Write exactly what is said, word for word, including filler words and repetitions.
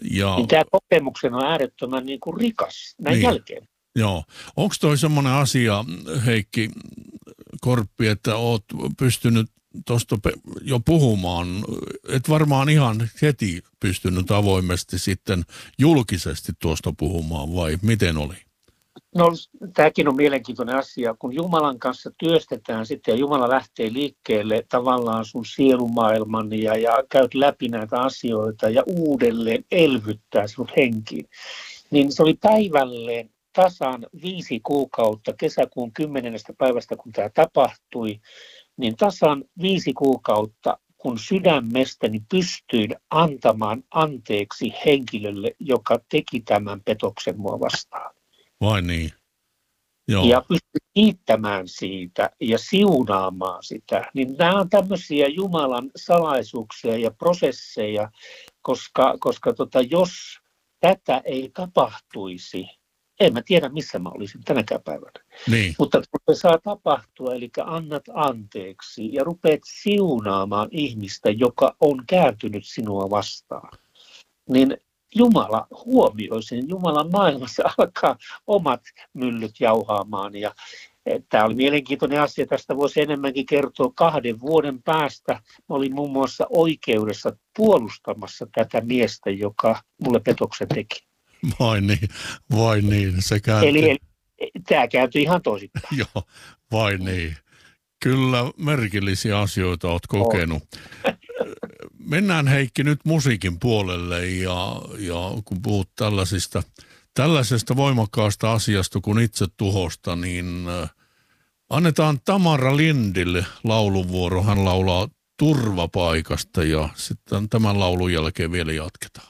Ja, niin tämä kokemuksena on äärettömän niin kuin rikas näin niin, jälkeen. Joo. Onko toi semmoinen asia, Heikki Korppi, että oot pystynyt tuosta jo puhumaan, et varmaan ihan heti pystynyt avoimesti sitten julkisesti tuosta puhumaan, vai miten oli? No tämäkin on mielenkiintoinen asia, kun Jumalan kanssa työstetään sitten ja Jumala lähtee liikkeelle tavallaan sun sielumaailman ja, ja käyt läpi näitä asioita ja uudelleen elvyttää sinut henkiin. Niin se oli päivälleen tasan viisi kuukautta kesäkuun kymmenennestä päivästä, kun tämä tapahtui, niin tasan viisi kuukautta, kun sydämestäni pystyin antamaan anteeksi henkilölle, joka teki tämän petoksen mua vastaan. Vai niin? Joo. Ja pystyin kiittämään siitä ja siunaamaan sitä. Niin nämä on tämmöisiä Jumalan salaisuuksia ja prosesseja, koska, koska tota, jos tätä ei tapahtuisi, en mä tiedä missä mä olisin tänäkään päivänä. Niin. Mutta kun se saa tapahtua, eli annat anteeksi ja rupeat siunaamaan ihmistä, joka on kääntynyt sinua vastaan, niin Jumala huomioi sen. Jumalan maailmassa alkaa omat myllyt jauhaamaan. Ja tämä oli mielenkiintoinen asia. Tästä voisi enemmänkin kertoa kahden vuoden päästä. Mä olin muun muassa oikeudessa puolustamassa tätä miestä, joka mulle petoksen teki. Vai niin, vai niin. Se kääntyi. Eli, eli tämä kääntyi ihan toisinpäin. Joo, vai niin. Kyllä merkillisiä asioita olet kokenut. Mennään Heikki nyt musiikin puolelle ja, ja kun puhut tällaisista, tällaisesta voimakkaasta asiasta kuin itsetuhosta, niin annetaan Tamara Lindille lauluvuoro. Hän laulaa Turvapaikasta ja sitten tämän laulun jälkeen vielä jatketaan.